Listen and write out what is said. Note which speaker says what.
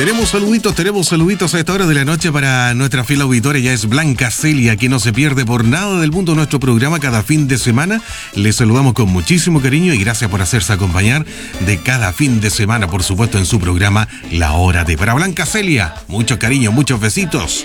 Speaker 1: Tenemos saluditos a esta hora de la noche para nuestra fiel auditoria. Ya es Blanca Celia, que no se pierde por nada del mundo nuestro programa cada fin de semana. Les saludamos con muchísimo cariño y gracias por hacerse acompañar de cada fin de semana, por supuesto, en su programa La Hora de. Para Blanca Celia, mucho cariño, muchos besitos.